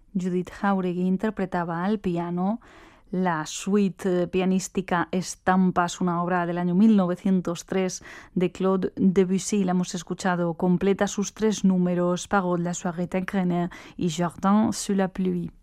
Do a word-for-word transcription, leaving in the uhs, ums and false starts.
Judith Jauregui interpretaba al piano la suite pianística Estampas, una obra del año mil novecientos tres de Claude Debussy. La hemos escuchado completa sus tres números, Parole, La Soirée d'Ingrener y Jardin sous la pluie.